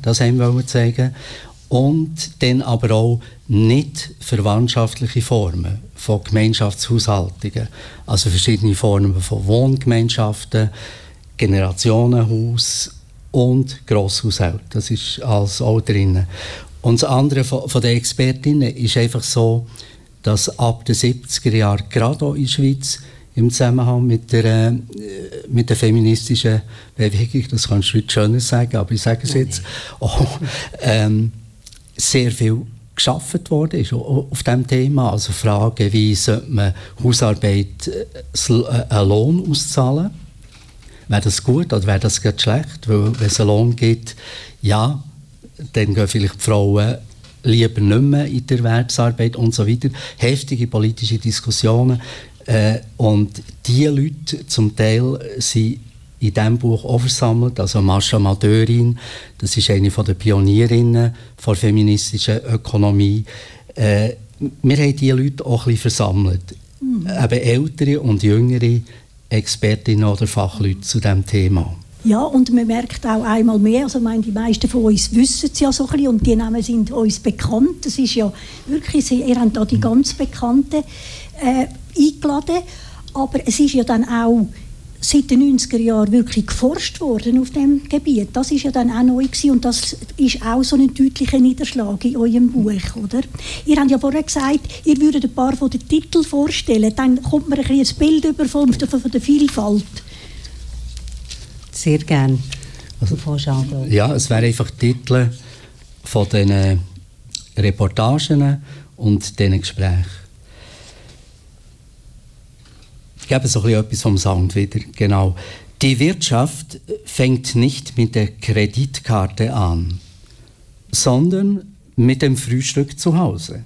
das haben wir zeigen. Und dann aber auch nicht verwandtschaftliche Formen von Gemeinschaftshaushaltungen. Also verschiedene Formen von Wohngemeinschaften, Generationenhaus und Grosshaushalt. Das ist alles auch drin. Und das andere von den Expertinnen ist einfach so, dass ab den 70er Jahren, gerade auch in der Schweiz, im Zusammenhang mit der feministischen Bewegung, das kannst du heute schöner sagen, aber ich sage es jetzt, auch, sehr viel geschaffen worden ist auf diesem Thema. Also Fragen, wie sollte man Hausarbeit einen Lohn auszahlen? Wäre das gut oder wäre das schlecht? Weil wenn es einen Lohn gibt, ja, dann gehen vielleicht die Frauen lieber nicht mehr in die Erwerbsarbeit und so weiter. Heftige politische Diskussionen. Und diese Leute zum Teil sind in diesem Buch auch versammelt. Also Mascha Madörin, das ist eine der Pionierinnen der feministischen Ökonomie. Wir haben diese Leute auch ein bisschen versammelt. Eben ältere und jüngere Expertinnen oder Fachleute zu diesem Thema. Ja, und man merkt auch einmal mehr, also ich meine, die meisten von uns wissen es ja so ein bisschen und die Namen sind uns bekannt. Das ist ja wirklich, ihr habt da die ganz Bekannten eingeladen, aber es ist ja dann auch seit den 90er Jahren wirklich geforscht worden auf diesem Gebiet. Das ist ja dann auch neu gewesen und das ist auch so ein deutlicher Niederschlag in eurem Buch, oder? Ihr habt ja vorher gesagt, ihr würdet ein paar von den Titeln vorstellen, dann kommt man ein Bild über von der Vielfalt. Sehr gerne. Also, ja, es wären einfach Titel von diesen Reportagen und diesen Gesprächen. Ich gebe so etwas vom Sound wieder. Genau. Die Wirtschaft fängt nicht mit der Kreditkarte an, sondern mit dem Frühstück zu Hause.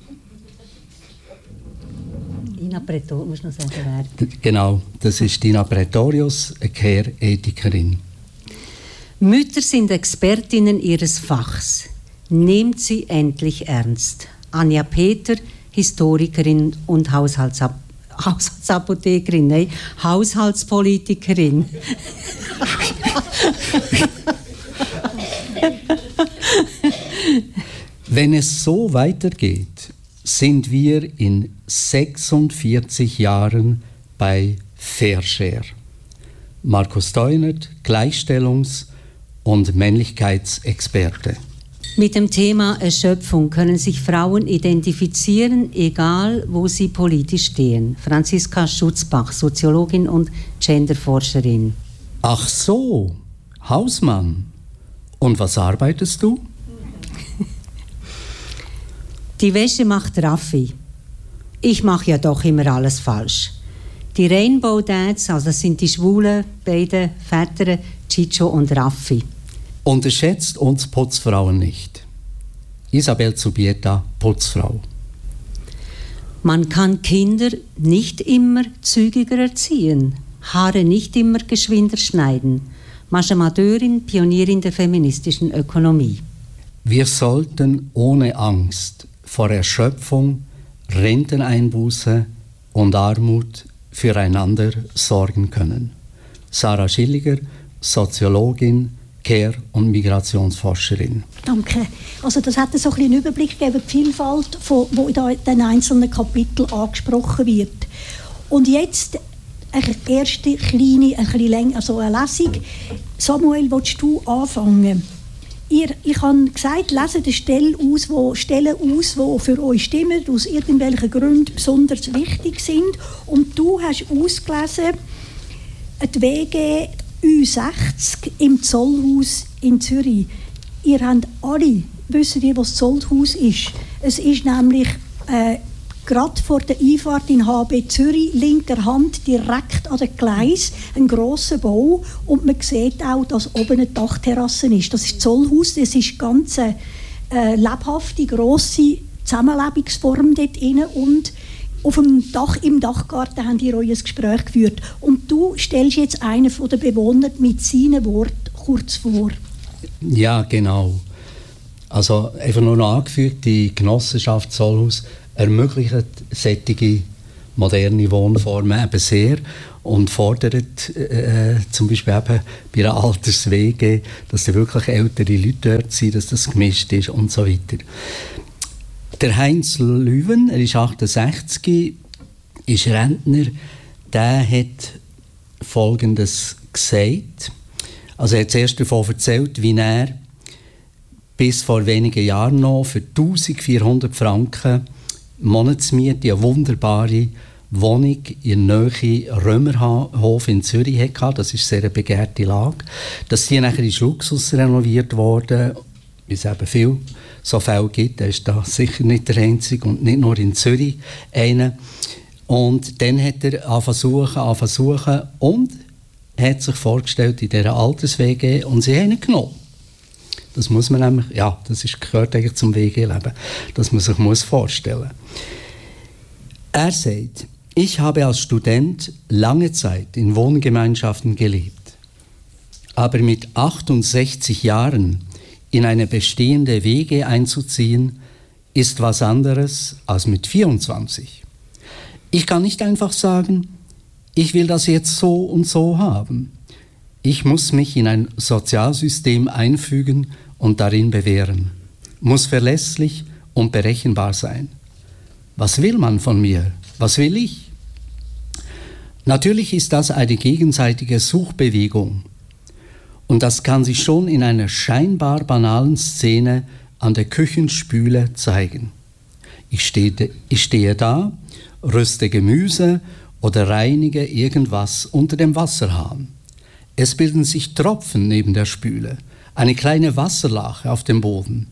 Dina Pretorius, muss noch sagen, wer? Genau, das ist Dina Pretorius, eine Care-Ethikerin. Mütter sind Expertinnen ihres Fachs. Nehmt sie endlich ernst. Anja Peter, Historikerin und Haushaltspolitikerin. Wenn es so weitergeht, sind wir in 46 Jahren bei Fair Share. Markus Teunert, Gleichstellungs- und Männlichkeitsexperte. Mit dem Thema Erschöpfung können sich Frauen identifizieren, egal wo sie politisch stehen. Franziska Schutzbach, Soziologin und Genderforscherin. Ach so, Hausmann. Und was arbeitest du? Die Wäsche macht Raffi. Ich mache ja doch immer alles falsch. Die Rainbow Dads, also das sind die schwulen beiden Väter, Chicho und Raffi. Unterschätzt uns Putzfrauen nicht. Isabel Zubieta, Putzfrau. Man kann Kinder nicht immer zügiger erziehen, Haare nicht immer geschwinder schneiden. Mascha Madörin, Pionierin der feministischen Ökonomie. Wir sollten ohne Angst vor Erschöpfung, Renteneinbuße und Armut füreinander sorgen können. Sarah Schilliger, Soziologin, Care- und Migrationsforscherin. Danke. Also das hat so einen Überblick gegeben, die Vielfalt, die in den einzelnen Kapiteln angesprochen wird. Und jetzt eine erste kleine, ein bisschen länger, also eine Lesung. Samuel, willst du anfangen? Ich habe gesagt, lesen die Stellen aus, die für euch stimmen, aus irgendwelchen Gründen besonders wichtig sind. Und du hast ausgelesen, die WG U60 im Zollhaus in Zürich. Ihr habt alle, wisst ihr, was das Zollhaus ist? Es ist nämlich gerade vor der Einfahrt in HB Zürich, linker Hand, direkt an den Gleis, ein grosser Bau. Und man sieht auch, dass oben eine Dachterrasse ist. Das ist das Zollhaus, das ist ganz lebhafte, grosse Zusammenlebensform dort drin. Und auf dem Dach, im Dachgarten haben ihr euer Gespräch geführt. Und du stellst jetzt einen der Bewohner mit seinen Worten kurz vor. Ja, genau. Also einfach nur noch angefügt, die Genossenschaft Zollhaus ermöglicht solche moderne Wohnformen eben sehr und fordert zum Beispiel eben bei einer Alters-WG, dass da wirklich ältere Leute dort sind, dass das gemischt ist und so weiter. Der Heinz Lüwen, er ist 68, ist Rentner, der hat Folgendes gesagt. Also er hat zuerst davon erzählt, wie er bis vor wenigen Jahren noch für 1400 Franken Monatsmiete eine wunderbare Wohnung in der Nähe Römerhof in Zürich hatte. Das ist eine sehr begehrte Lage. Dass die nachher in Luxus renoviert wurde, wie es eben viel so Fälle gibt, der ist da sicher nicht der einzige und nicht nur in Zürich einer. Und dann hat er angefangen und hat sich vorgestellt in dieser Alters-WG und sie haben ihn genommen. Das muss man nämlich, ja, gehört eigentlich zum WG-Leben, dass man sich vorstellen muss. Er sagt, ich habe als Student lange Zeit in Wohngemeinschaften gelebt, aber mit 68 Jahren in eine bestehende WG einzuziehen, ist was anderes als mit 24. Ich kann nicht einfach sagen, ich will das jetzt so und so haben. Ich muss mich in ein Sozialsystem einfügen und darin bewähren. Muss verlässlich und berechenbar sein. Was will man von mir? Was will ich? Natürlich ist das eine gegenseitige Suchbewegung. Und das kann sich schon in einer scheinbar banalen Szene an der Küchenspüle zeigen. Ich stehe da, röste Gemüse oder reinige irgendwas unter dem Wasserhahn. Es bilden sich Tropfen neben der Spüle, eine kleine Wasserlache auf dem Boden.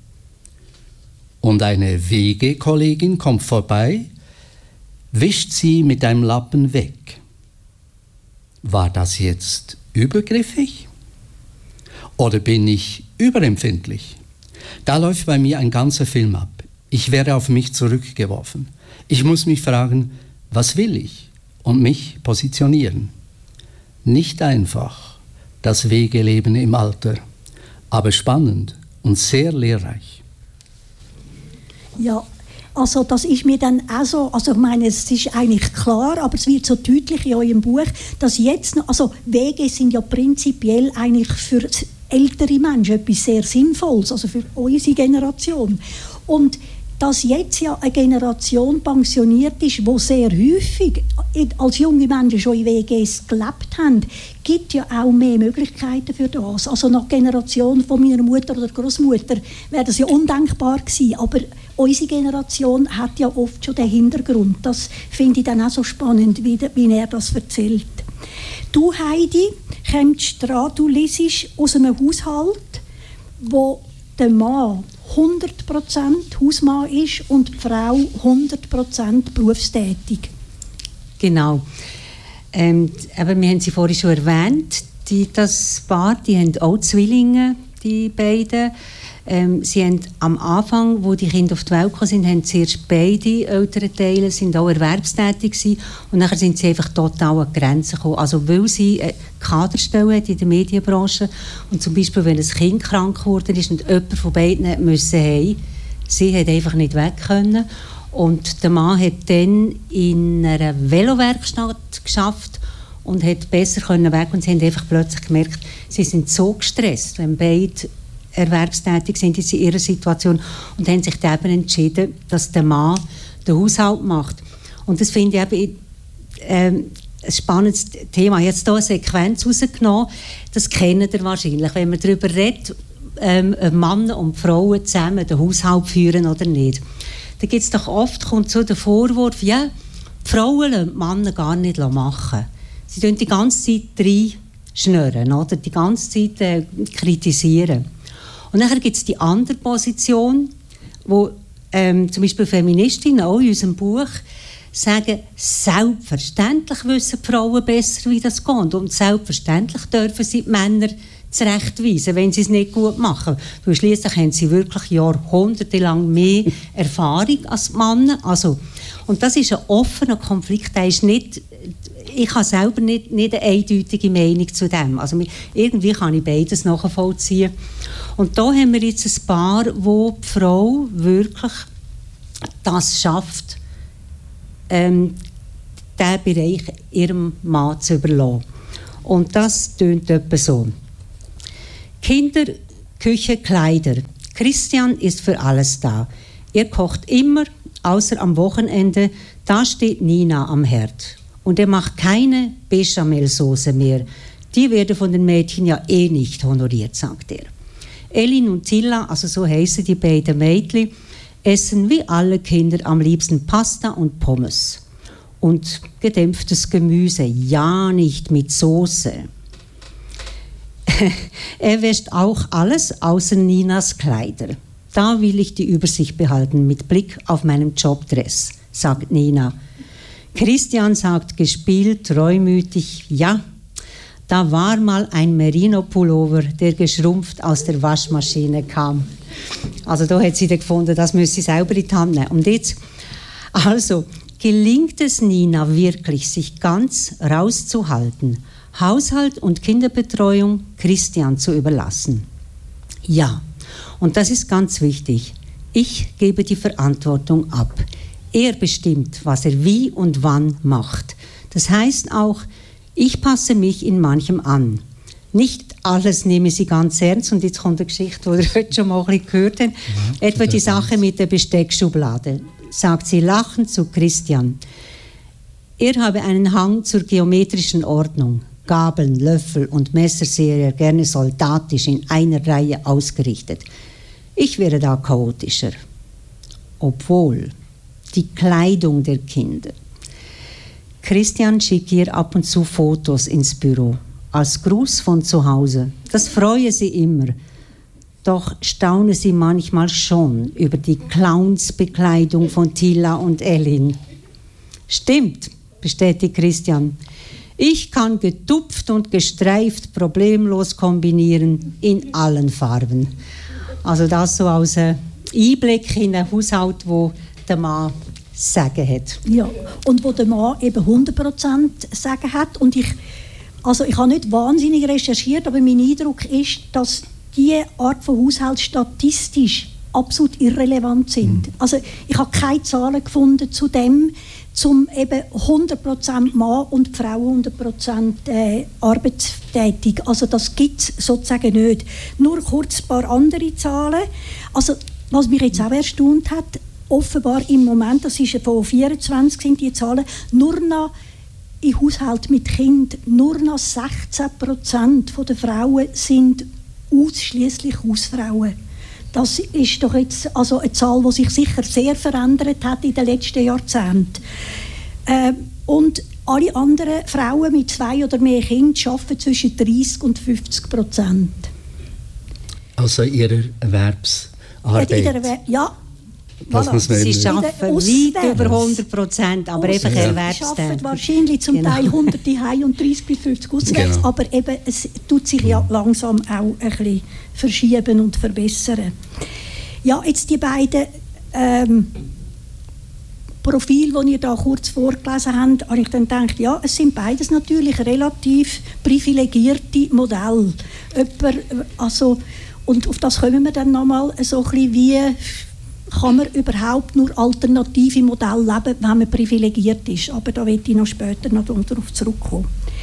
Und eine WG-Kollegin kommt vorbei, wischt sie mit einem Lappen weg. War das jetzt übergriffig? Oder bin ich überempfindlich? Da läuft bei mir ein ganzer Film ab. Ich werde auf mich zurückgeworfen. Ich muss mich fragen, was will ich? Und mich positionieren. Nicht einfach, das WG-Leben im Alter, aber spannend und sehr lehrreich. Ja, also das ist mir dann auch so, also ich meine, es ist eigentlich klar, aber es wird so deutlich in eurem Buch, dass jetzt noch, also WG sind ja prinzipiell eigentlich für ältere Menschen etwas sehr Sinnvolles, also für unsere Generation. Und dass jetzt ja eine Generation pensioniert ist, die sehr häufig als junge Menschen schon in WGs gelebt haben, gibt ja auch mehr Möglichkeiten für das. Also nach der Generation von meiner Mutter oder Großmutter wäre das ja undenkbar gewesen. Aber unsere Generation hat ja oft schon den Hintergrund. Das finde ich dann auch so spannend, wie er das erzählt. Du, Heidi, kommst dran, du liest aus einem Haushalt, wo der Mann 100% Hausmann ist und die Frau 100% berufstätig. Genau. Aber wir haben sie vorhin schon erwähnt. Das Paar, die haben auch Zwillinge, die beiden. Sie haben am Anfang, wo die Kinder auf die Welt gekommen sind, haben zuerst beide Elternteile sind auch erwerbstätig gewesen, und nachher sind sie einfach total an die Grenzen gekommen. Also weil sie eine Kaderstelle hat in der Medienbranche und zum Beispiel, wenn ein Kind krank geworden ist und jemand von beiden müssen heim, sie hat einfach nicht weg können. Und der Mann hat dann in einer Velowerkstatt geschafft und hat besser können weg, und sie haben einfach plötzlich gemerkt, sie sind so gestresst, wenn beide erwerbstätig sind in ihrer Situation, und haben sich dann eben entschieden, dass der Mann den Haushalt macht. Und das finde ich eben ein spannendes Thema. Ich habe jetzt hier eine Sequenz rausgenommen, das kennt ihr wahrscheinlich, wenn man darüber redet, Männer und Frauen zusammen den Haushalt führen oder nicht. Da gibt es doch oft, kommt so der Vorwurf, ja, die Frauen lassen die Männer gar nicht machen. Sie tun die ganze Zeit reinschnurren, oder die ganze Zeit kritisieren. Und dann gibt es die andere Position, wo zum Beispiel Feministinnen auch in unserem Buch sagen, selbstverständlich wissen die Frauen besser, wie das geht. Und selbstverständlich dürfen sie die Männer zurechtweisen, wenn sie es nicht gut machen. Weil schliesslich haben sie wirklich jahrhundertelang mehr Erfahrung als die Männer. Also, und das ist ein offener Konflikt, der ist nicht... Ich habe selber nicht eine eindeutige Meinung zu dem. Also irgendwie kann ich beides nachvollziehen. Und da haben wir jetzt ein Paar, wo die Frau wirklich das schafft, diesen Bereich ihrem Mann zu überlassen. Und das tönt etwa so. Kinder, Küche, Kleider. Christian ist für alles da. Er kocht immer, außer am Wochenende, da steht Nina am Herd. Und er macht keine Bechamelsoße mehr. Die werden von den Mädchen ja eh nicht honoriert, sagt er. Elin und Tilla, also so heißen die beiden Mädchen, essen wie alle Kinder am liebsten Pasta und Pommes. Und gedämpftes Gemüse, ja nicht mit Soße. Er wäscht auch alles außer Ninas Kleider. Da will ich die Übersicht behalten mit Blick auf meinen Jobdress, sagt Nina. Christian sagt gespielt, reumütig, ja, da war mal ein Merino-Pullover, der geschrumpft aus der Waschmaschine kam. Also da hat sie dann gefunden, das müsse sie selber in die Hand nehmen. Und jetzt, also, gelingt es Nina wirklich, sich ganz rauszuhalten, Haushalt und Kinderbetreuung Christian zu überlassen? Ja, und das ist ganz wichtig. Ich gebe die Verantwortung ab. Er bestimmt, was er wie und wann macht. Das heißt auch, ich passe mich in manchem an. Nicht alles nehme sie ganz ernst. Und jetzt kommt eine Geschichte, die ihr heute schon mal ein bisschen gehört habt. Ja, etwa die Sache mit der Besteckschublade. Sagt sie lachend zu Christian. Er habe einen Hang zur geometrischen Ordnung. Gabeln, Löffel und Messer sehe er gerne soldatisch in einer Reihe ausgerichtet. Ich wäre da chaotischer. Obwohl die Kleidung der Kinder. Christian schickt ihr ab und zu Fotos ins Büro, als Gruß von zu Hause. Das freue sie immer. Doch staune sie manchmal schon über die Clownsbekleidung von Tilla und Elin. Stimmt, bestätigt Christian. Ich kann getupft und gestreift problemlos kombinieren in allen Farben. Also das so als Einblick in einen Haushalt, wo der Mann Sagen hat. Ja, und wo der Mann eben 100% Sagen hat. Und ich habe nicht wahnsinnig recherchiert, aber mein Eindruck ist, dass diese Art von Haushalt statistisch absolut irrelevant sind. Also ich habe keine Zahlen gefunden zu dem, zum eben 100% Mann und Frau 100% arbeitstätig. Also das gibt es sozusagen nicht. Nur kurz ein paar andere Zahlen. Also was mich jetzt auch erstaunt hat, offenbar im Moment, das ist von 24 sind die Zahlen, nur noch in Haushalt mit Kind, nur noch 16% der Frauen sind ausschließlich Hausfrauen. Das ist doch jetzt also eine Zahl, die sich sicher sehr verändert hat in den letzten Jahrzehnten. Und alle anderen Frauen mit 2 oder mehr Kindern arbeiten zwischen 30% und 50%. Also ihrer Erwerbsarbeit? Ja. Voilà. Sie arbeiten weit über 100%, aber einfach Erwerbstätig. Sie arbeiten wahrscheinlich zum Teil 100 daheim und 30 bis 50 auswärts, genau. Aber eben, es tut sich ja langsam auch ein bisschen verschieben und verbessern. Ja, jetzt die beiden Profile, die ihr da kurz vorgelesen habt, habe ich dann gedacht, ja, es sind beides natürlich relativ privilegierte Modelle. Und auf das kommen wir dann nochmal so ein bisschen wie kann man überhaupt nur alternative Modelle leben, wenn man privilegiert ist. Aber da werde ich noch später noch darauf zurückkommen.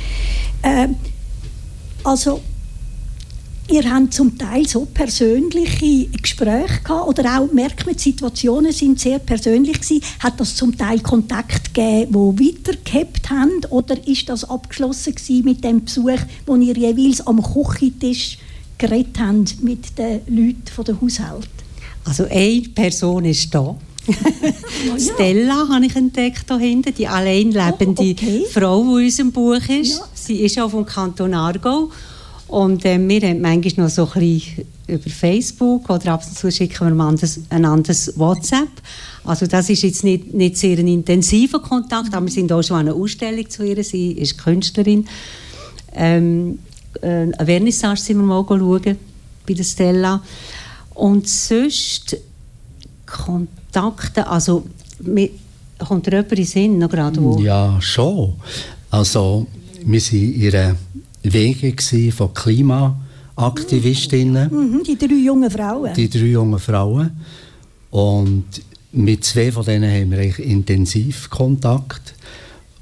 Also, ihr habt zum Teil so persönliche Gespräche gehabt, oder auch, merkt man, die Situationen sind sehr persönlich gewesen. Hat das zum Teil Kontakt gegeben, die weitergehabt haben, oder ist das abgeschlossen gewesen mit dem Besuch, wo ihr jeweils am Küchentisch geredet habt mit den Leuten von der Haushalt? Also eine Person ist da. Oh, ja. Stella habe ich entdeckt hier hinten, die allein lebende Frau, die in unserem Buch ist. Ja. Sie ist auch vom Kanton Aargau. Und wir haben manchmal noch so ein bisschen über Facebook oder ab und zu schicken wir mal ein anderes WhatsApp. Also das ist jetzt nicht sehr ein intensiver Kontakt, aber wir sind auch schon an einer Ausstellung zu ihr. Sie ist Künstlerin. Eine Vernissage sind wir mal schauen bei der Stella. Und sonst Kontakte, also kommt dir jemand in den Sinn noch gerade? Ja, schon. Also wir waren in ihrer Wege von Klimaaktivistinnen. Die 3 jungen Frauen. Die 3 jungen Frauen. Und mit 2 von denen haben wir eigentlich intensiv Kontakt.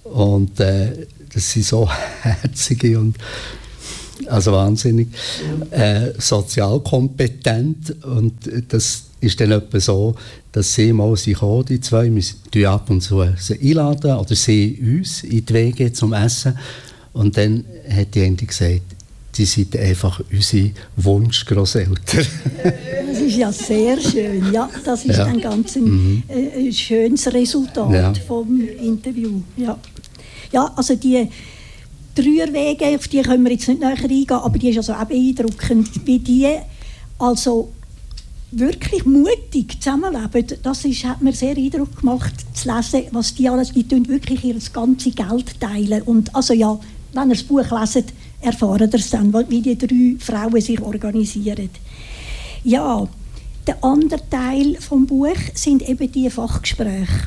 Und das sind so herzige und also wahnsinnig sozial kompetent. Und das ist dann etwa so, dass sie mal kommen, die zwei, wir ab und zu sie einladen oder sie uns in die WG zum Essen. Und dann hat die eine gesagt, die sind einfach unsere Wunschgrosseltern. Das ist ja sehr schön. Ja, das ist ein ganz schönes Resultat vom Interview. Ja. Ja, also die Dreierwege, auf die können wir jetzt nicht näher eingehen, aber die ist also auch beeindruckend, wie die also wirklich mutig zusammenleben. Das hat mir sehr Eindruck gemacht, zu lesen, was die alles, die tun wirklich ihr ganzes Geld teilen. Und also ja, wenn ihr das Buch leset, erfahren ihr es dann, wie die 3 Frauen sich organisieren. Ja, der andere Teil des Buches sind eben die Fachgespräche.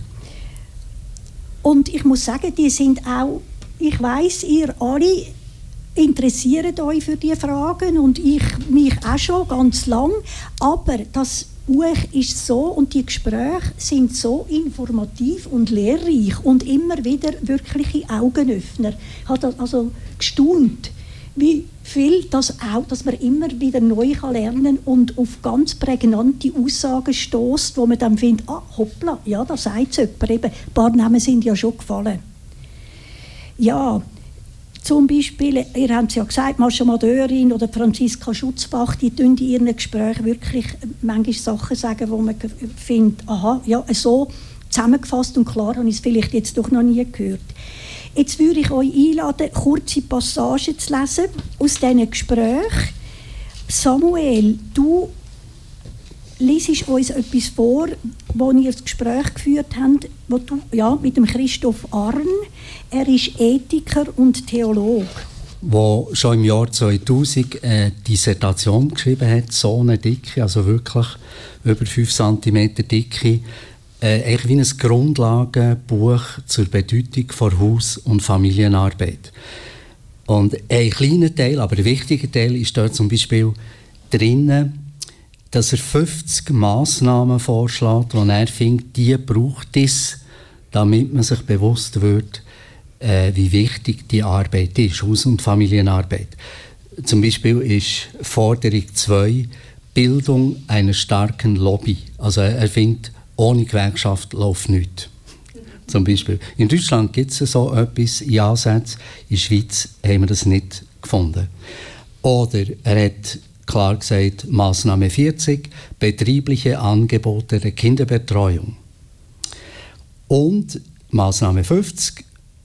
Und ich muss sagen, die sind auch, ich weiss, ihr alle interessiert euch für diese Fragen und ich mich auch schon ganz lang, aber das Buch ist so und die Gespräche sind so informativ und lehrreich und immer wieder wirkliche Augenöffner. Ich habe also gestaunt, wie viel das auch, dass man immer wieder neu lernen kann und auf ganz prägnante Aussagen stößt, wo man dann findet, hoppla, ja, da sagt es jemand. Eben, ein paar Namen sind ja schon gefallen. Ja, zum Beispiel, ihr habt es ja gesagt, Mascha Madörin oder Franziska Schutzbach, die tun in ihren Gesprächen wirklich manchmal Sachen sagen, wo man findet, aha, ja, so zusammengefasst und klar habe ich es vielleicht jetzt doch noch nie gehört. Jetzt würde ich euch einladen, kurze Passagen zu lesen aus diesen Gesprächen. Samuel, du liest uns etwas vor, wo ihr das Gespräch geführt habt, wo du, ja, mit dem Christoph Arn. Er ist Ethiker und Theologe. Der schon im Jahr 2000 eine Dissertation geschrieben hat, so eine dicke, also wirklich über 5 cm dicke, eigentlich wie ein Grundlagenbuch zur Bedeutung von Haus- und Familienarbeit. Und ein kleiner Teil, aber ein wichtiger Teil ist dort zum Beispiel drinnen, dass er 50 Massnahmen vorschlägt, die er findet, die braucht es, damit man sich bewusst wird, wie wichtig die Arbeit ist, Haus- und Familienarbeit. Zum Beispiel ist Forderung 2 Bildung einer starken Lobby. Also er findet, ohne Gewerkschaft läuft nichts. Zum Beispiel. In Deutschland gibt es so etwas in Ansätzen, in der Schweiz haben wir das nicht gefunden. Oder er hat klar gesagt, Massnahme 40, betriebliche Angebote der Kinderbetreuung. Und Massnahme 50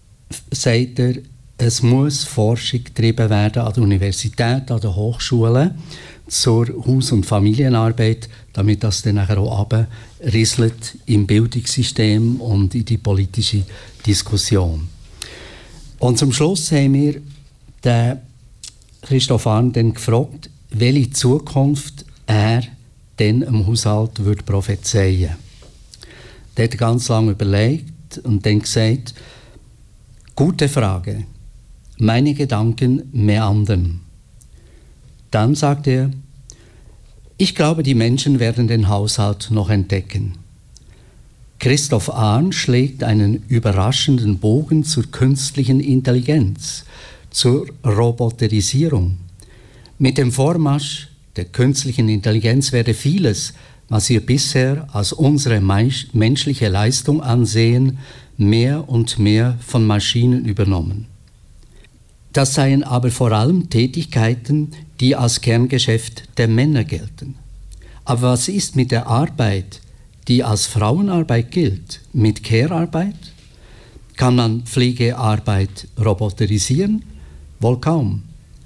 sagt er, es muss Forschung getrieben werden an der Universität, an den Hochschulen zur Haus- und Familienarbeit, damit das dann nachher auch abrieselt im Bildungssystem und in die politische Diskussion. Und zum Schluss haben wir den Christoph Arn dann gefragt, welche Zukunft er dann im Haushalt würde prophezeien. Der hat ganz lange überlegt und dann gesagt, gute Frage, meine Gedanken meandern. Dann sagt er, ich glaube, die Menschen werden den Haushalt noch entdecken. Christoph Arn schlägt einen überraschenden Bogen zur künstlichen Intelligenz, zur Roboterisierung. Mit dem Vormarsch der künstlichen Intelligenz werde vieles, was wir bisher als unsere menschliche Leistung ansehen, mehr und mehr von Maschinen übernommen. Das seien aber vor allem Tätigkeiten, die als Kerngeschäft der Männer gelten. Aber was ist mit der Arbeit, die als Frauenarbeit gilt, mit Care-Arbeit? Kann man Pflegearbeit roboterisieren? Wohl kaum.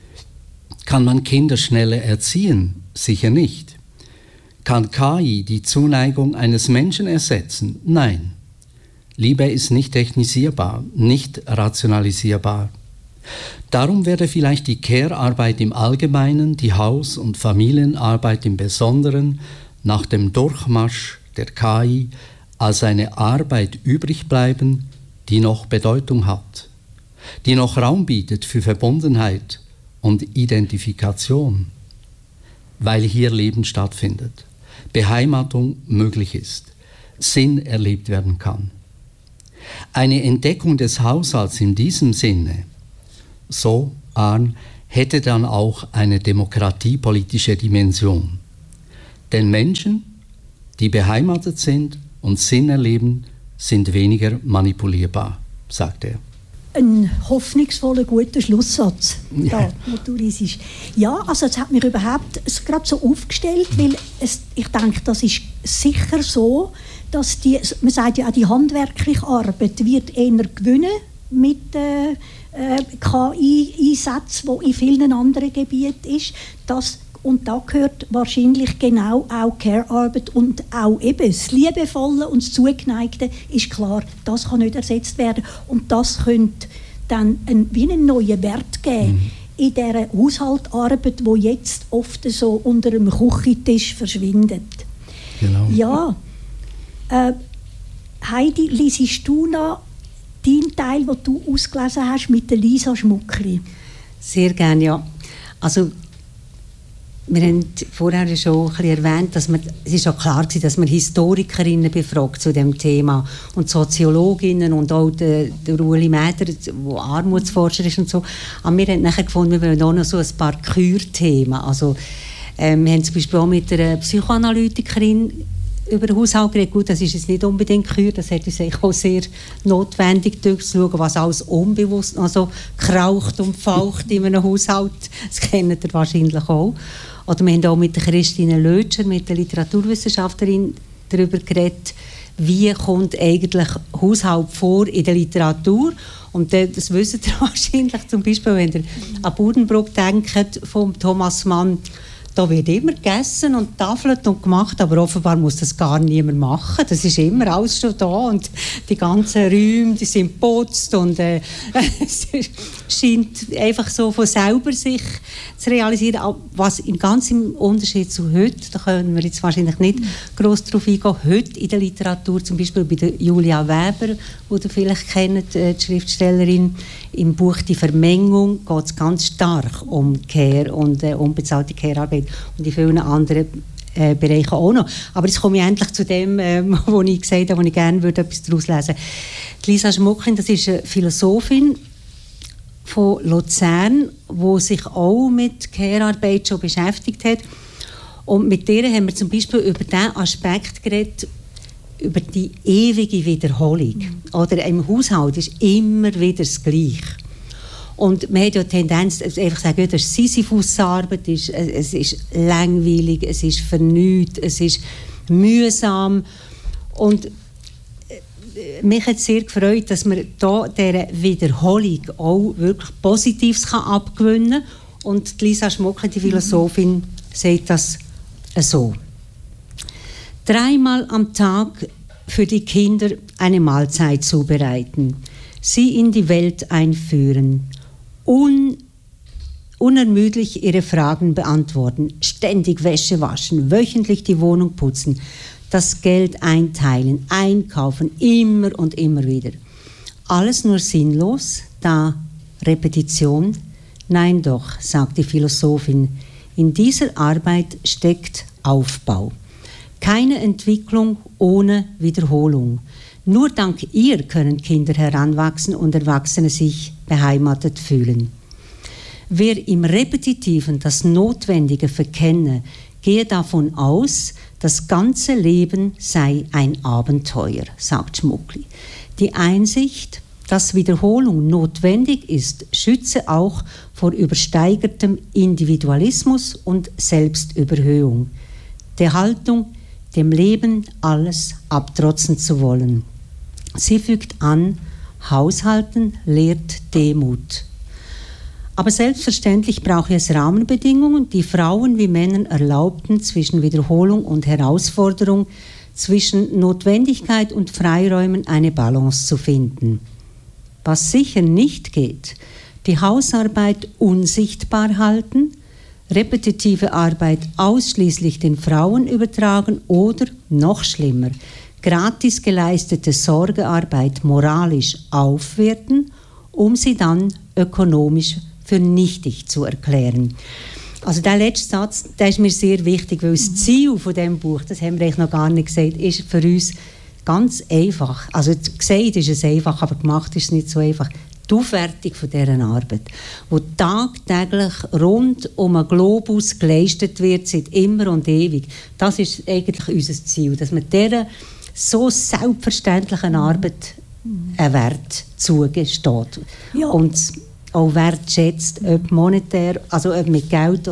Kann man Kinder schneller erziehen? Sicher nicht. Kann KI die Zuneigung eines Menschen ersetzen? Nein. Liebe ist nicht technisierbar, nicht rationalisierbar. Darum werde vielleicht die Care-Arbeit im Allgemeinen, die Haus- und Familienarbeit im Besonderen nach dem Durchmarsch der KI als eine Arbeit übrig bleiben, die noch Bedeutung hat, die noch Raum bietet für Verbundenheit und Identifikation, weil hier Leben stattfindet, Beheimatung möglich ist, Sinn erlebt werden kann. Eine Entdeckung des Haushalts in diesem Sinne, so Arndt, hätte dann auch eine demokratiepolitische Dimension. Denn Menschen, die beheimatet sind und Sinn erleben, sind weniger manipulierbar, sagt er. Ein hoffnungsvoller, guter Schlusssatz, da, wo du liest. Ja, also es hat mich überhaupt gerade so aufgestellt, weil ich denke, das ist sicher so, dass man sagt ja auch, die handwerkliche Arbeit wird eher gewinnen mit KI-Einsätzen, wo in vielen anderen Gebieten ist. Und da gehört wahrscheinlich genau auch Care-Arbeit und auch eben das Liebevolle und das Zugeneigte ist klar, das kann nicht ersetzt werden. Und das könnte dann wie einen neuen Wert geben in dieser Haushaltsarbeit, die jetzt oft so unter dem Küchentisch verschwindet. Genau. Ja, Heidi, liest du noch deinen Teil, den du ausgelesen hast mit der Lisa Schmuckli? Sehr gerne, ja. Also, wir haben vorher schon ein bisschen erwähnt, dass es ist auch klar war, dass man Historikerinnen befragt zu dem Thema und Soziologinnen und auch der Ueli Mäder, der Armutsforscher ist und so. Aber wir haben nachher gefunden, wir wollen auch noch so ein paar Kürthemen. Also, wir haben zum Beispiel auch mit einer Psychoanalytikerin über den Haushalt geredet. Gut, das ist jetzt nicht unbedingt Kür, das hat uns auch sehr notwendig durchzuschauen, was alles unbewusst noch so kraucht und faucht in einem Haushalt. Das kennt ihr wahrscheinlich auch. Oder wir haben auch mit der Christine Lötscher, mit der Literaturwissenschaftlerin, darüber geredet, wie kommt eigentlich Haushalt vor in der Literatur. Und das wisst ihr wahrscheinlich, zum Beispiel, wenn ihr an Buddenbrook denkt, von Thomas Mann. Da wird immer gegessen und tafelt und gemacht, aber offenbar muss das gar niemand machen. Das ist immer alles schon da und die ganzen Räume, die sind geputzt und es scheint einfach so von selber sich zu realisieren. Was ganz im Unterschied zu heute, da können wir jetzt wahrscheinlich nicht gross drauf eingehen, heute in der Literatur, zum Beispiel bei der Julia Weber, die ihr vielleicht kennt, die Schriftstellerin, im Buch «Die Vermengung» geht es ganz stark um Care und unbezahlte Care-Arbeit und in vielen anderen Bereichen auch noch. Aber jetzt komme ich endlich zu dem, wo ich gesagt habe, wo ich gerne etwas daraus lesen würde. Lisa Schmucklin, das ist eine Philosophin von Luzern, die sich auch mit Care-Arbeit schon beschäftigt hat. Und mit der haben wir zum Beispiel über diesen Aspekt geredet, über die ewige Wiederholung. Oder im Haushalt ist immer wieder das Gleiche. Und man hat ja die Tendenz, einfach zu sagen, das ist Sisyphus-Arbeit, es ist langweilig, es ist vernünftig, es ist mühsam. Und mich hat es sehr gefreut, dass man da dieser Wiederholung auch wirklich Positives abgewinnen kann. Und Lisa Schmucklin, die Philosophin, sagt das so. 3-mal am Tag für die Kinder eine Mahlzeit zubereiten, sie in die Welt einführen, unermüdlich ihre Fragen beantworten, ständig Wäsche waschen, wöchentlich die Wohnung putzen, das Geld einteilen, einkaufen, immer und immer wieder. Alles nur sinnlos, da Repetition? Nein doch, sagt die Philosophin, in dieser Arbeit steckt Aufbau. Keine Entwicklung ohne Wiederholung. Nur dank ihr können Kinder heranwachsen und Erwachsene sich beheimatet fühlen. Wer im Repetitiven das Notwendige verkenne, gehe davon aus, das ganze Leben sei ein Abenteuer, sagt Schmuckli. Die Einsicht, dass Wiederholung notwendig ist, schütze auch vor übersteigertem Individualismus und Selbstüberhöhung. Der Haltung, dem Leben alles abtrotzen zu wollen. Sie fügt an, Haushalten lehrt Demut. Aber selbstverständlich brauche es Rahmenbedingungen, die Frauen wie Männern erlaubten, zwischen Wiederholung und Herausforderung, zwischen Notwendigkeit und Freiräumen eine Balance zu finden. Was sicher nicht geht, die Hausarbeit unsichtbar halten, repetitive Arbeit ausschließlich den Frauen übertragen oder, noch schlimmer, gratis geleistete Sorgearbeit moralisch aufwerten, um sie dann ökonomisch für nichtig zu erklären. Also der letzte Satz, der ist mir sehr wichtig, weil das Ziel von diesem Buch, das haben wir eigentlich noch gar nicht gesagt, ist für uns ganz einfach, also gesagt ist es einfach, aber gemacht ist es nicht so einfach, die Aufwertung von dieser Arbeit, die tagtäglich rund um den Globus geleistet wird, seit immer und ewig. Das ist eigentlich unser Ziel, dass man dieser so selbstverständlichen Arbeit einen Wert zugesteht. Ja. Und auch wertschätzt, ob monetär, also ob mit Geld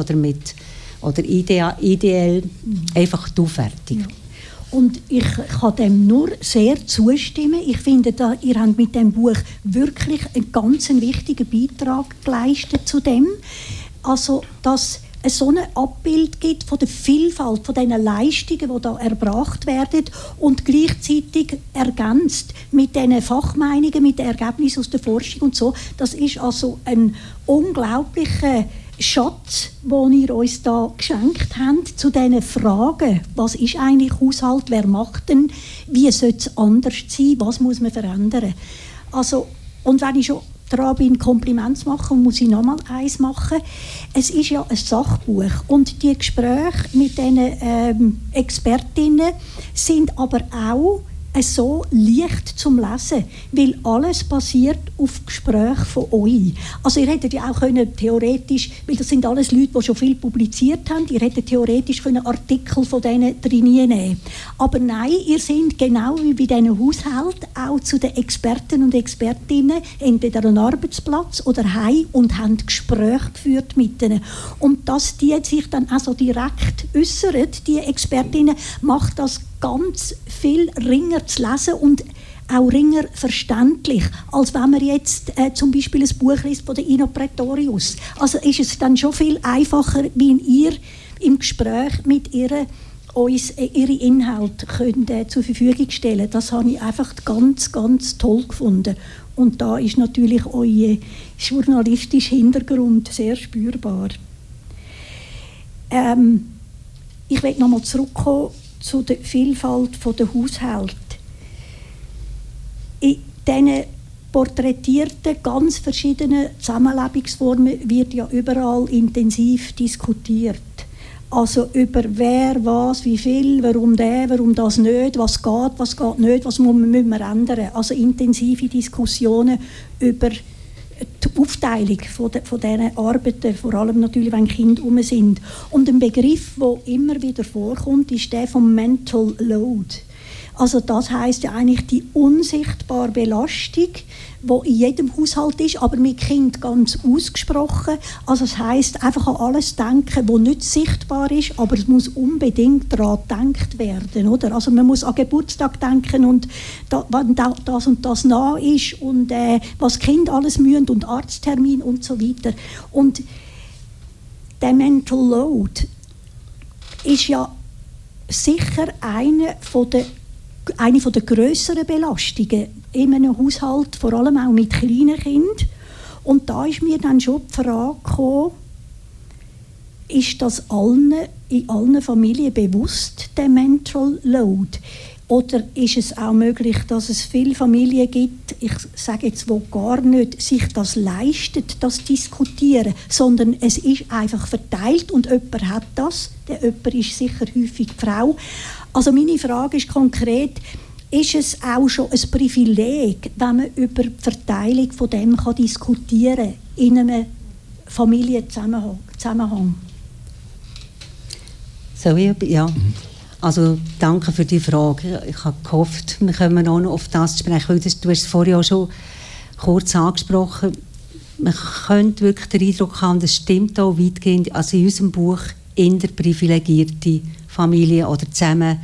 oder ideell, einfach die Aufwertung. Ja. Und ich kann dem nur sehr zustimmen. Ich finde, ihr habt mit dem Buch wirklich einen ganz wichtigen Beitrag geleistet zu dem. Also, dass es so ein Abbild gibt von der Vielfalt von diesen Leistungen, die da erbracht werden und gleichzeitig ergänzt mit diesen Fachmeinungen, mit den Ergebnissen aus der Forschung und so. Das ist also ein unglaublicher Schatz, den ihr uns da geschenkt habt, zu diesen Fragen. Was ist eigentlich Haushalt? Wer macht denn? Wie sollte es anders sein? Was muss man verändern? Also, und wenn ich schon dran bin, Kompliment zu machen, muss ich noch mal eins machen. Es ist ja ein Sachbuch und die Gespräche mit diesen Expertinnen sind aber auch so leicht zum Lesen, weil alles basiert auf Gesprächen von euch. Also ihr hättet ja auch können, theoretisch, weil das sind alles Leute, die schon viel publiziert haben, ihr hättet theoretisch einen Artikel von denen drin nehmen. Aber nein, ihr seid genau wie bei diesen Haushalten auch zu den Experten und Expertinnen entweder an Arbeitsplatz oder heim und haben Gespräche geführt mit ihnen. Und dass die sich dann auch so direkt äußern, die Expertinnen, macht das ganz viel ringer zu lesen und auch ringer verständlich, als wenn man jetzt zum Beispiel ein Buch liest von der Ino Pretorius. Also ist es dann schon viel einfacher, wie ihr im Gespräch mit ihr uns ihre Inhalte könnt, zur Verfügung stellen. Das habe ich einfach ganz, ganz toll gefunden. Und da ist natürlich euer journalistischer Hintergrund sehr spürbar. Ich will nochmal zurückkommen zu der Vielfalt der Haushalte. In diesen porträtierten, ganz verschiedenen Zusammenlebensformen wird ja überall intensiv diskutiert. Also über wer, was, wie viel, warum das nicht, was geht nicht, was müssen wir ändern. Also intensive Diskussionen über die Aufteilung von diesen Arbeiten, vor allem natürlich, wenn Kinder herum sind. Und ein Begriff, der immer wieder vorkommt, ist der vom Mental Load. Also das heisst ja eigentlich die unsichtbare Belastung, die in jedem Haushalt ist, aber mit Kind ganz ausgesprochen. Also das heisst einfach an alles denken, was nicht sichtbar ist, aber es muss unbedingt daran gedacht werden. Oder? Also man muss an Geburtstag denken und wenn das und das nah ist und was Kind alles müssen und Arzttermin und so weiter. Und der Mental Load ist ja sicher eine der grösseren Belastungen in einem Haushalt, vor allem auch mit kleinen Kindern. Und da ist mir dann schon die Frage gekommen, ist das in allen Familien bewusst, der Mental Load? Oder ist es auch möglich, dass es viele Familien gibt, ich sage jetzt, wo gar nicht sich das leistet, das Diskutieren, sondern es ist einfach verteilt und jemand hat das, der jemand ist sicher häufig die Frau. Also meine Frage ist konkret, ist es auch schon ein Privileg, wenn man über die Verteilung von dem kann diskutieren kann in einem Familienzusammenhang? So, ja. Also danke für die Frage. Ich habe gehofft, wir kommen auch noch auf das sprechen, weil du hast es vorhin auch schon kurz angesprochen. Man könnte wirklich den Eindruck haben, das stimmt auch weitgehend, also in unserem Buch interprivilegierte Familien oder Zusammenhänge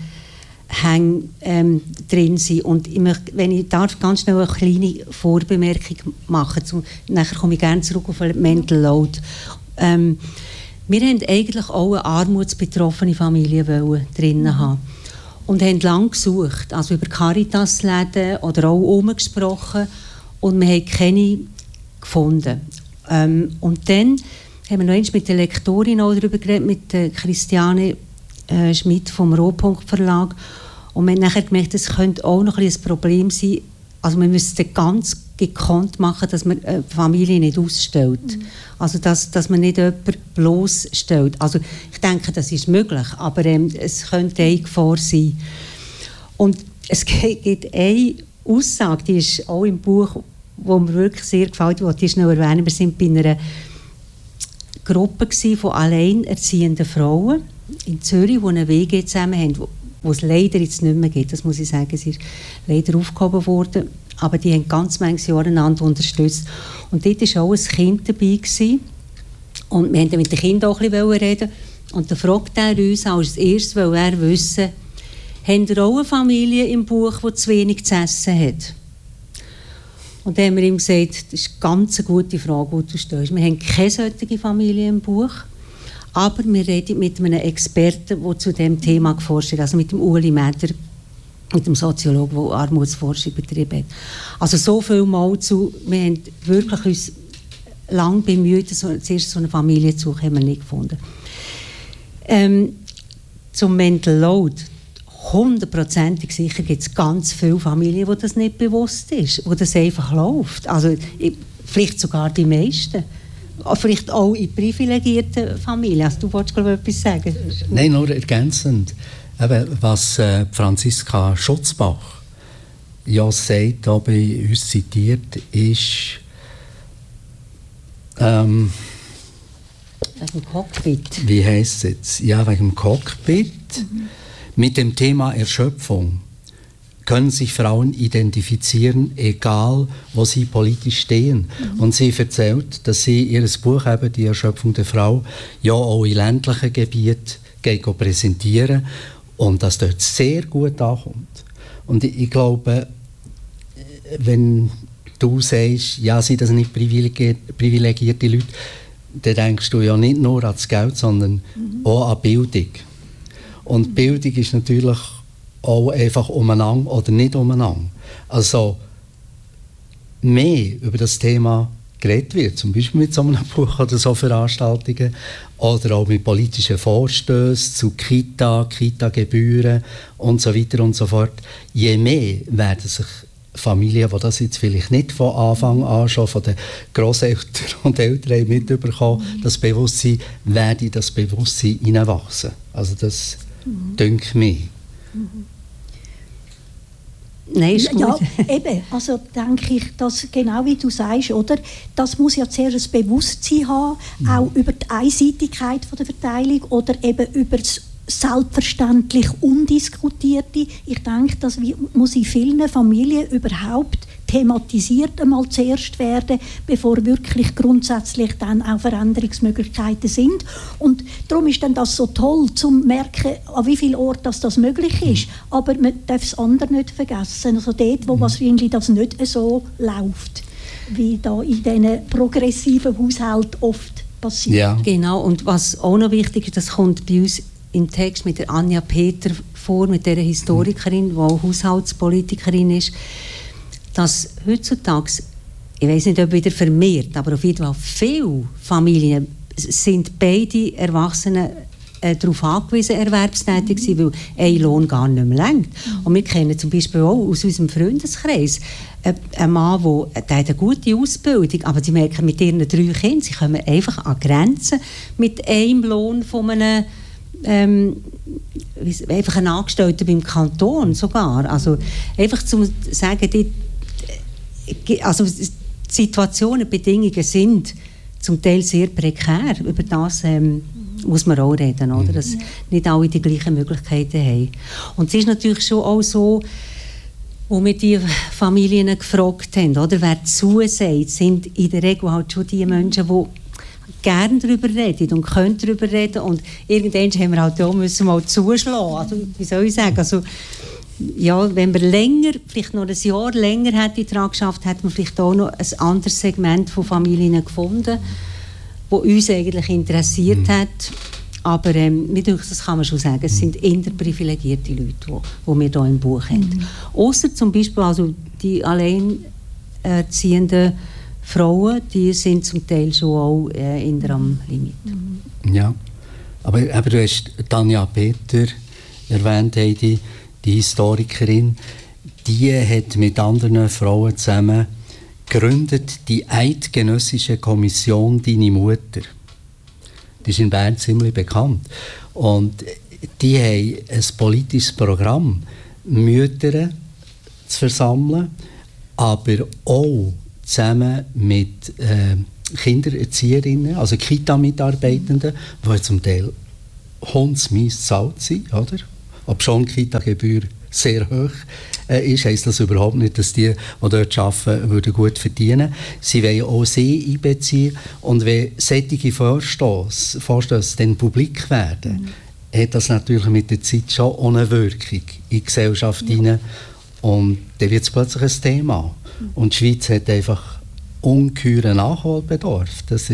drin sind. Und wenn ich darf, ganz schnell eine kleine Vorbemerkung machen, nachher komme ich gerne zurück auf Mental Load. Wir wollten eigentlich auch eine armutsbetroffene Familie drin haben. Und haben lange gesucht, also über Caritas-Läden oder auch umgesprochen. Und wir haben keine gefunden. Und dann haben wir noch einmal mit der Lektorin auch darüber geredet, mit Christiane Schmidt vom Rohpunkt Verlag. Und wir haben nachher gemerkt, das könnte auch noch ein Problem sein. Also wir müssten ganz gekonnt machen, dass man eine Familie nicht ausstellt. Also dass man nicht jemanden bloßstellt. Also ich denke, das ist möglich, aber es könnte eine Gefahr sein. Und es gibt eine Aussage, die ist auch im Buch, wo mir wirklich sehr gefällt, die ich noch erwähnen. Wir waren bei einer Gruppe von alleinerziehenden Frauen in Zürich, die eine WG zusammen haben, wo es leider jetzt nicht mehr gibt. Das muss ich sagen, es ist leider aufgehoben worden. Aber die haben ganz viele Jahre einander unterstützt. Und dort war auch ein Kind dabei gewesen. Und wir wollten mit den Kindern auch ein bisschen reden. Und dann fragt er uns als erstes, weil er wissen, habt ihr auch eine Familie im Buch, die zu wenig zu essen hat? Und dann haben wir ihm gesagt, das ist eine ganz gute Frage, die du stellst. Wir haben keine solche Familie im Buch, aber wir reden mit einem Experten, der zu diesem Thema geforscht hat, also mit dem Ueli Meder, mit dem Soziologen, der Armutsforschung betrieben hat. Also so viel mal zu, wir haben wirklich uns lange bemüht, zuerst so eine Familie zu suchen, haben wir nicht gefunden. Zum Mental Load. 100%ig sicher gibt es ganz viele Familien, wo das nicht bewusst ist, wo das einfach läuft. Also vielleicht sogar die meisten. Vielleicht auch in privilegierten Familien. Also, du wolltest, glaube ich, etwas sagen? Nein, nur ergänzend. Eben, was Franziska Schutzbach ja sagt, da bei uns zitiert, ist wegen dem Cockpit. Wie heisst es jetzt? Ja, wegen dem Cockpit. Mit dem Thema Erschöpfung können sich Frauen identifizieren, egal wo sie politisch stehen. Und sie erzählt, dass sie ihr Buch eben, «Die Erschöpfung der Frau», ja auch in ländlichen Gebieten präsentieren und dass dort sehr gut ankommt. Und ich glaube, wenn du sagst, ja, sind das nicht privilegierte Leute, dann denkst du ja nicht nur an das Geld, sondern auch an Bildung. Und Bildung ist natürlich auch einfach umeinander oder nicht umeinander. Also mehr über das Thema geredet wird, zum Beispiel mit so einem Buch oder so Veranstaltungen oder auch mit politischen Vorstößen zu Kita-Gebühren und so weiter und so fort. Je mehr werden sich Familien, die das jetzt vielleicht nicht von Anfang an schon von den Grosseltern und Eltern mitbekommen, das Bewusstsein, werde das Bewusstsein hineinwachsen. Also das denke mir. Nein, ist gut. Ja, eben. Also denke ich, dass genau wie du sagst, oder? Das muss ja zuerst ein Bewusstsein haben, auch über die Einseitigkeit von der Verteilung oder eben über das selbstverständlich Undiskutierte. Ich denke, das muss in vielen Familien überhaupt thematisiert einmal zuerst werden, bevor wirklich grundsätzlich dann auch Veränderungsmöglichkeiten sind. Und darum ist dann das so toll, zu merken, an wie vielen Orten das möglich ist. Aber man darf das andere nicht vergessen. Also dort, wo wahrscheinlich das nicht so läuft, wie da in diesen progressiven Haushalten oft passiert. Ja. Genau, und was auch noch wichtig ist, das kommt bei uns im Text mit der Anja Peter vor, mit dieser Historikerin, die auch Haushaltspolitikerin ist, dass heutzutage, ich weiß nicht, ob wieder vermehrt, aber auf jeden Fall viele Familien sind beide Erwachsenen darauf angewiesen, erwerbstätig zu sein, weil ein Lohn gar nicht mehr reicht. Und wir kennen zum Beispiel auch aus unserem Freundeskreis einen Mann, der hat eine gute Ausbildung, aber sie merken mit ihren 3 Kindern, sie kommen einfach an Grenzen mit einem Lohn von einem einfach ein Angestellter beim Kanton sogar. Also einfach zu sagen, also die Situationen, die Bedingungen sind zum Teil sehr prekär. Über das muss man auch reden, oder? Dass nicht alle die gleichen Möglichkeiten haben. Und es ist natürlich schon auch so, wo wir die Familien gefragt haben, oder? Wer zusagt, sind in der Regel halt schon die Menschen, die gerne darüber reden und können darüber reden. Und irgendwann haben wir halt auch müssen mal zuschlagen. Also, wie soll ich sagen? Also, ja, wenn wir länger, vielleicht noch ein Jahr länger hätte daran geschafft, hätte man vielleicht auch noch ein anderes Segment von Familien gefunden, das uns eigentlich interessiert hat. Aber das kann man schon sagen, es sind eher privilegierte Leute, die wir hier im Buch haben. Ausser zum Beispiel also die alleinerziehenden Frauen, die sind zum Teil schon auch am Limit. Ja, aber du hast Tanja Peter erwähnt, Heidi, die Historikerin, die hat mit anderen Frauen zusammen gegründet die Eidgenössische Kommission «Deine Mutter». Die ist in Bern ziemlich bekannt. Und die haben ein politisches Programm, Mütter zu versammeln, aber auch zusammen mit Kindererzieherinnen, also Kita-Mitarbeitenden, die zum Teil hundsmies bezahlt sind, oder? Obschon die Kita-Gebühr sehr hoch ist, heisst das überhaupt nicht, dass die dort arbeiten, würden gut verdienen. Sie wollen auch sie einbeziehen. Und wenn solche Vorstösse dann publik werden, hat das natürlich mit der Zeit schon auch eine Wirkung in die Gesellschaft hinein. Und dann wird es plötzlich ein Thema. Und die Schweiz hat einfach ungeheuren Nachholbedarf. Das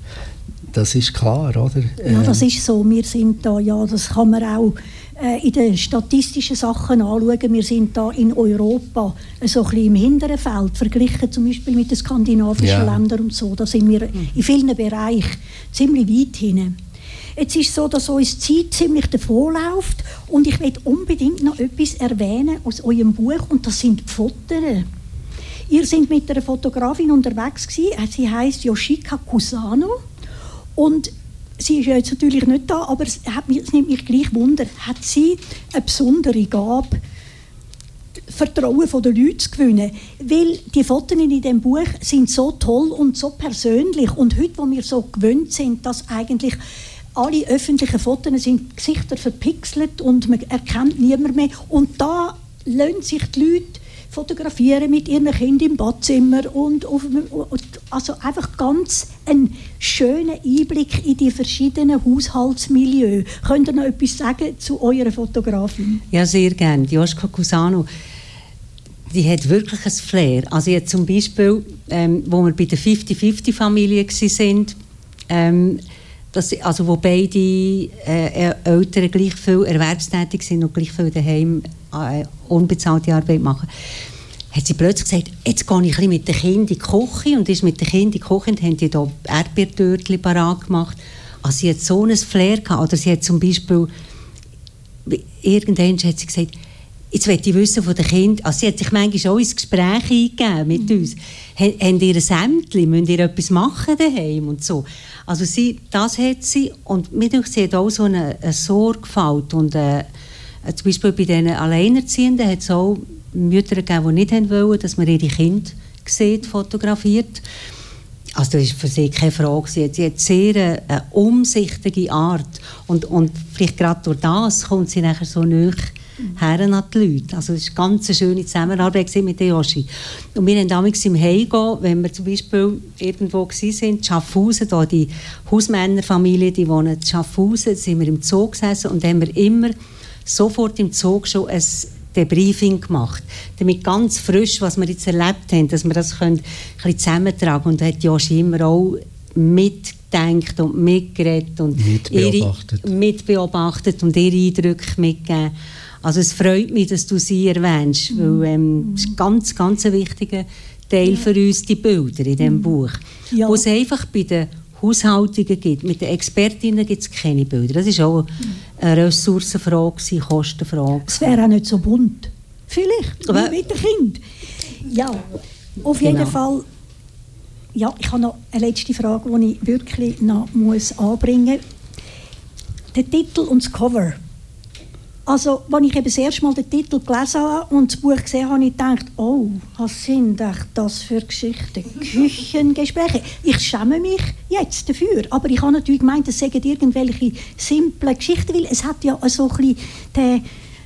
ist klar, oder? Ja, das ist so. Wir sind da, ja, das kann man auch in den statistischen Sachen anschauen. Wir sind da in Europa so ein bisschen im hinteren Feld, verglichen zum Beispiel mit den skandinavischen Ländern und so. Da sind wir in vielen Bereichen ziemlich weit hinten. Jetzt ist es so, dass uns die Zeit ziemlich davonläuft und ich will unbedingt noch etwas erwähnen aus eurem Buch und das sind die Fotos. Ihr seid mit einer Fotografin unterwegs gewesen, sie heisst Yoshika Kusano und sie ist ja jetzt natürlich nicht da, aber es nimmt mich gleich Wunder. Hat sie eine besondere Gabe, Vertrauen der Leute zu gewinnen? Weil die Fotos in diesem Buch sind so toll und so persönlich. Und heute, wo wir so gewöhnt sind, dass eigentlich alle öffentlichen Fotos sind Gesichter verpixelt und man erkennt niemand mehr. Und da lassen sich die Leute fotografieren mit ihren Kindern im Badzimmer also einfach ganz einen schönen Einblick in die verschiedenen Haushaltsmilieus. Könnt ihr noch etwas sagen zu eurer Fotografin? Ja, sehr gerne. Die Yoshika Kusano, die hat wirklich ein Flair. Also jetzt zum Beispiel, wo wir bei der 50-50-Familie waren, also wo beide Eltern gleich viel erwerbstätig sind und gleich viel daheim unbezahlte Arbeit machen, hat sie plötzlich gesagt, jetzt gehe ich ein bisschen mit den Kindern in die Küche und ist mit den Kindern in die Küche und haben die da Erdbeertörtchen parat gemacht. Also sie hat so ein Flair gehabt. Oder sie hat zum Beispiel, irgendwann hat sie gesagt, jetzt möchte ich wissen von den Kindern, also sie hat sich manchmal auch ins Gespräch eingegeben mit uns. Habt ihr ein Sämtchen? Müsst ihr etwas machen daheim und so? Also das hat sie und mir denke, sie hat auch so eine Sorgfalt und zum Beispiel bei den Alleinerziehenden hat es auch Mütter gegeben, die nicht wollten, dass man ihre Kinder sieht, fotografiert. Also das war für sie keine Frage. Sie hat sehr eine umsichtige Art und vielleicht gerade durch das kommt sie nachher so nahe her an die Leute. Also es war eine ganz schöne Zusammenarbeit mit der Yoshi. Und wir haben damals im Heimgehen, wenn wir zum Beispiel irgendwo waren, Schaffhausen, da die Hausmännerfamilie, die wohnen in Schaffhausen, sind wir im Zoo gesessen und haben wir immer sofort im Zoo schon ein Debriefing gemacht, damit ganz frisch, was wir jetzt erlebt haben, dass wir das ein bisschen zusammentragen. Und da hat Yoshi immer auch mitgedacht und mitgeredet und mitbeobachtet und ihre Eindrücke mitgegeben. Also es freut mich, dass du sie erwähnst, weil es ist ein ganz, ganz wichtiger Teil für uns, die Bilder in diesem Buch. Ja. Wo es einfach bei den Haushaltungen gibt. Mit den Expertinnen gibt es keine Bilder. Das ist auch eine Ressourcenfrage, eine Kostenfrage. Es wäre auch nicht so bunt. Vielleicht, wie mit dem Kind. Ja, auf jeden Fall. Ja, ich habe noch eine letzte Frage, die ich wirklich noch anbringen muss. Der Titel und das Cover. Also, als ich eben das erste Mal den Titel gelesen habe und das Buch gesehen habe, habe ich gedacht, oh, was sind das für Geschichten? Küchengespräche. Ich schäme mich jetzt dafür. Aber ich habe natürlich gemeint, es seien irgendwelche simple Geschichten, weil es hat ja so ein bisschen den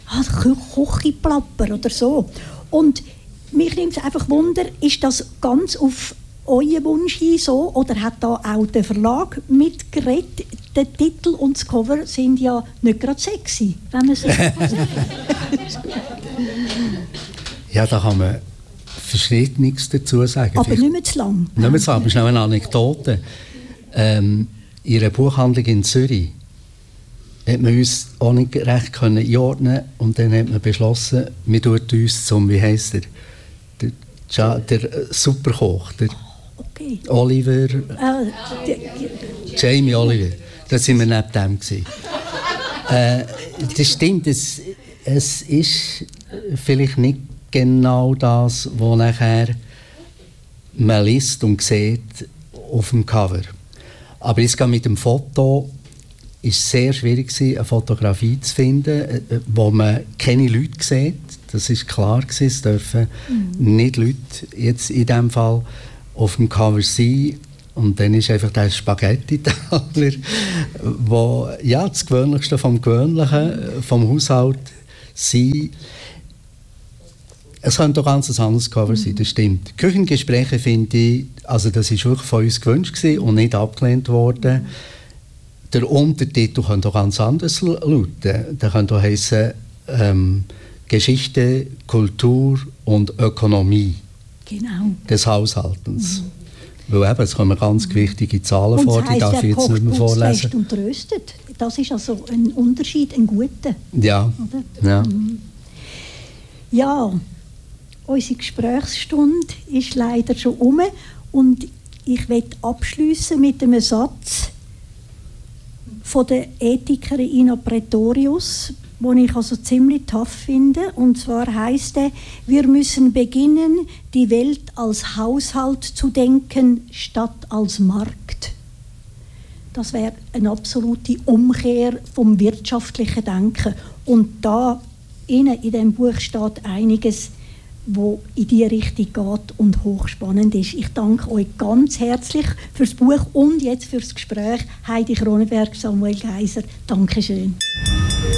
Küchenplapper oder so. Und mich nimmt es einfach Wunder, ist das ganz auf euren Wunsch hin so, oder hat da auch der Verlag mitgeredet? Der Titel und das Cover sind ja nicht gerade sexy, wenn man so sagt. Ja, da kann man Verschiedenes dazu sagen. Aber nicht mehr zu lang. Nicht mehr zu lang, aber schnell eine Anekdote. In einer Buchhandlung in Zürich hat man uns auch nicht recht einordnen und dann hat man beschlossen, wir tun uns zum, wie heisst der Superkoch, der Oliver, Jamie Oliver. Da waren wir neben dem gewesen. Das stimmt, es ist vielleicht nicht genau das, was nachher man liest und sieht auf dem Cover. Aber jetzt mit dem Foto es sehr schwierig gewesen, eine Fotografie zu finden, wo man keine Leute sieht. Das ist klar gewesen, es dürfen nicht Leute jetzt in diesem Fall auf dem Cover sein. Und dann ist einfach der Spaghetti-Taler, wo ja, das Gewöhnlichste vom Gewöhnlichen, vom Haushalt sein. Es könnte auch ganz ein anderes Cover sein, das stimmt. Küchengespräche finde ich, also das war wirklich von uns gewünscht gewesen und nicht abgelehnt worden. Der Untertitel könnte auch ganz anders lauten. Der könnte auch heissen, Geschichte, Kultur und Ökonomie des Haushaltens. Weil eben, es kommen ganz gewichtige Zahlen und vor, die darf ich jetzt nicht mehr vorlesen. Und tröstet. Das ist also ein Unterschied, ein guter. Ja. Oder? Ja. Ja, unsere Gesprächsstunde ist leider schon um und ich möchte abschliessen mit einem Satz von der Ethikerin Ina Pretorius, den ich also ziemlich tough finde. Und zwar heisst er, wir müssen beginnen, die Welt als Haushalt zu denken, statt als Markt. Das wäre eine absolute Umkehr vom wirtschaftlichen Denken. Und da in diesem Buch steht einiges, wo in diese Richtung geht und hochspannend ist. Ich danke euch ganz herzlich fürs Buch und jetzt fürs Gespräch. Heidi Kronenberg, Samuel Geiser, Dankeschön.